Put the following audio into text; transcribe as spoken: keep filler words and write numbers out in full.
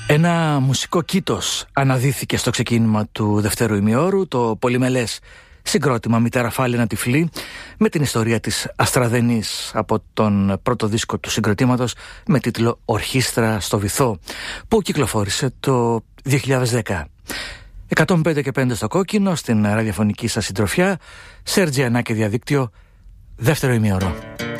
Ένα μουσικό κήτος αναδύθηκε στο ξεκίνημα του δευτέρου ημιώρου, το πολυμελές συγκρότημα «Μητέρα Φάλαινα Τυφλή», με την ιστορία της Αστραδενής από τον πρώτο δίσκο του συγκροτήματος με τίτλο «Ορχήστρα στο Βυθό», που κυκλοφόρησε το δύο χιλιάδες δέκα. εκατόν πέντε και πέντε στο κόκκινο, στην ραδιοφωνική σας συντροφιά, Σέρτζι Ανά και διαδίκτυο, δεύτερο ημιώρο.